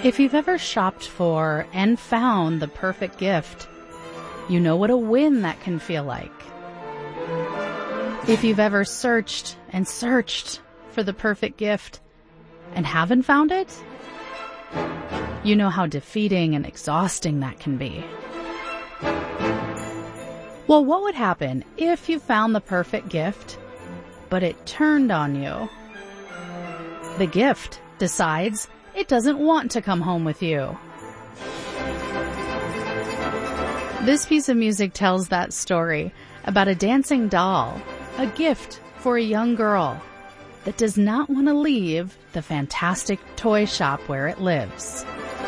If you've ever shopped for and found the perfect gift, you know what a win that can feel like. If you've ever searched and searched for the perfect gift and haven't found it, you know how defeating and exhausting that can be. Well, what would happen if you found the perfect gift, but it turned on you? The gift decides it doesn't want to come home with you. This piece of music tells that story about a dancing doll, a gift for a young girl that does not want to leave the fantastic toy shop where it lives.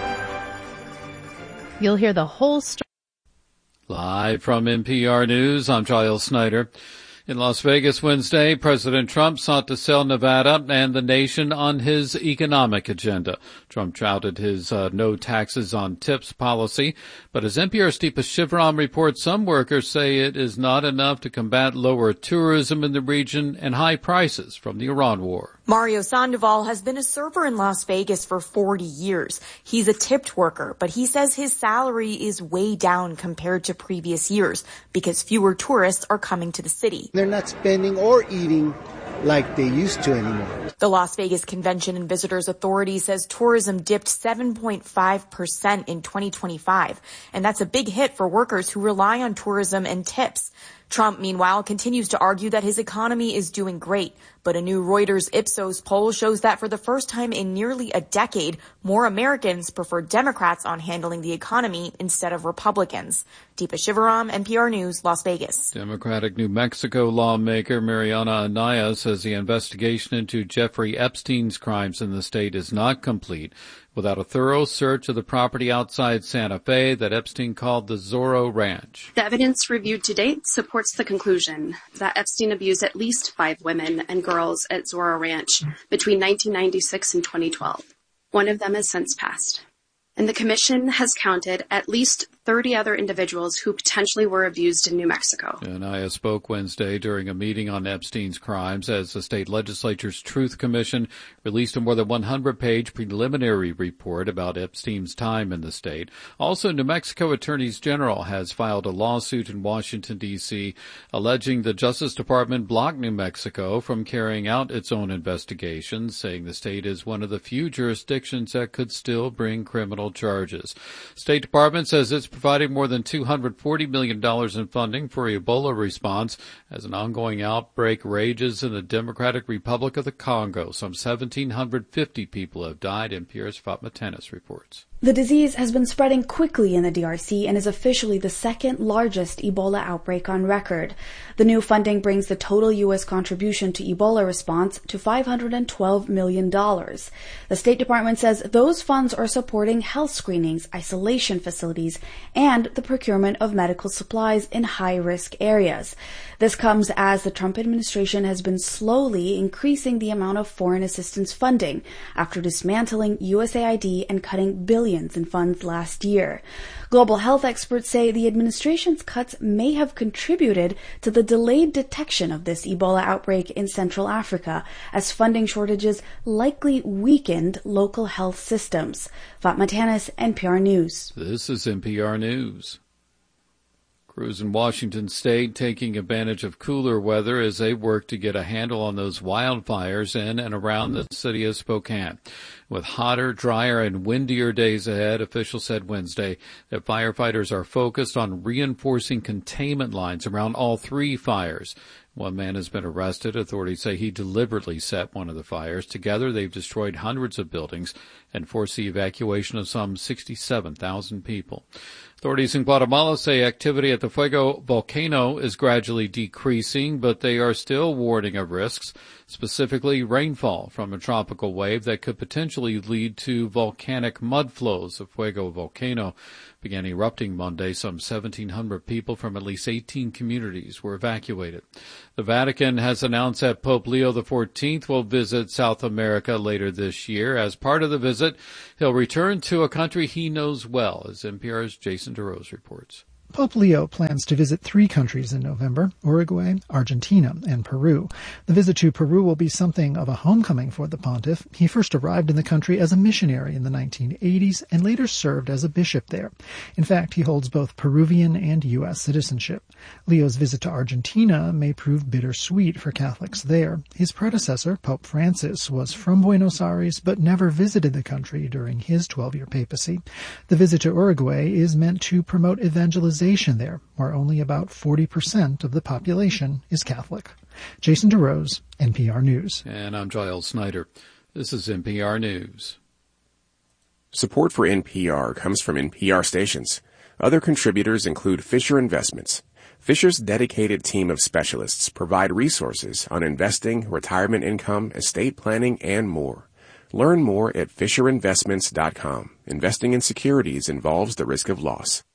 You'll hear the whole story. Live from NPR News, I'm Giles Snyder. In Las Vegas Wednesday, President Trump sought to sell Nevada and the nation on his economic agenda. Trump touted his no taxes on tips policy, but as NPR's Deepa Shivaram reports, some workers say it is not enough to combat lower tourism in the region and high prices from the Iran war. Mario Sandoval has been a server in Las Vegas for 40 years. He's a tipped worker, but he says his salary is way down compared to previous years because fewer tourists are coming to the city. They're not spending or eating like they used to anymore. The Las Vegas Convention and Visitors Authority says tourism dipped 7.5% in 2025, and that's a big hit for workers who rely on tourism and tips. Trump, meanwhile, continues to argue that his economy is doing great, but a new Reuters Ipsos poll shows that for the first time in nearly a decade, more Americans prefer Democrats on handling the economy instead of Republicans. Deepa Shivaram, NPR News, Las Vegas. Democratic New Mexico lawmaker Mariana Anaya says the investigation into Jeffrey Epstein's crimes in the state is not complete without a thorough search of the property outside Santa Fe that Epstein called the Zorro Ranch. The evidence reviewed to date supports the conclusion that Epstein abused at least 5 women and girls at Zorro Ranch between 1996 and 2012. One of them has since passed. And the commission has counted at least 30 other individuals who potentially were abused in New Mexico. Anaya spoke Wednesday during a meeting on Epstein's crimes as the state legislature's Truth Commission released a more than 100-page preliminary report about Epstein's time in the state. Also, New Mexico Attorneys General has filed a lawsuit in Washington, D.C., alleging the Justice Department blocked New Mexico from carrying out its own investigations, saying the state is one of the few jurisdictions that could still bring criminal charges. State Department says it's providing more than $240 million in funding for Ebola response as an ongoing outbreak rages in the Democratic Republic of the Congo. Some 1,750 people have died, NPR's Fatma Tanis reports. The disease has been spreading quickly in the DRC and is officially the second largest Ebola outbreak on record. The new funding brings the total U.S. contribution to Ebola response to $512 million. The State Department says those funds are supporting health screenings, isolation facilities, and the procurement of medical supplies in high-risk areas. This comes as the Trump administration has been slowly increasing the amount of foreign assistance funding after dismantling USAID and cutting billions in funds last year. Global health experts say the administration's cuts may have contributed to the delayed detection of this Ebola outbreak in Central Africa, as funding shortages likely weakened local health systems. Fatma Tanis, NPR News. This is NPR News. Crews in Washington state taking advantage of cooler weather as they work to get a handle on those wildfires in and around the city of Spokane. With hotter, drier, and windier days ahead, officials said Wednesday that firefighters are focused on reinforcing containment lines around all 3 fires. One man has been arrested. Authorities say he deliberately set one of the fires. Together, they've destroyed hundreds of buildings and forced the evacuation of some 67,000 people. Authorities in Guatemala say activity at the Fuego volcano is gradually decreasing, but they are still warning of risks, specifically rainfall from a tropical wave that could potentially lead to volcanic mud flows. The Fuego volcano began erupting Monday. Some 1,700 people from at least 18 communities were evacuated. The Vatican has announced that Pope Leo XIV will visit South America later this year. As part of the visit, he'll return to a country he knows well, as NPR's Jason DeRose reports. Pope Leo plans to visit 3 countries in November: Uruguay, Argentina, and Peru. The visit to Peru will be something of a homecoming for the pontiff. He first arrived in the country as a missionary in the 1980s and later served as a bishop there. In fact, he holds both Peruvian and U.S. citizenship. Leo's visit to Argentina may prove bittersweet for Catholics there. His predecessor, Pope Francis, was from Buenos Aires but never visited the country during his 12-year papacy. The visit to Uruguay is meant to promote evangelization there, where only about 40% of the population is Catholic. Jason DeRose, NPR News. And I'm Giles Snyder. This is NPR News. Support for NPR comes from NPR stations. Other contributors include Fisher Investments. Fisher's dedicated team of specialists provide resources on investing, retirement income, estate planning, and more. Learn more at FisherInvestments.com. Investing in securities involves the risk of loss.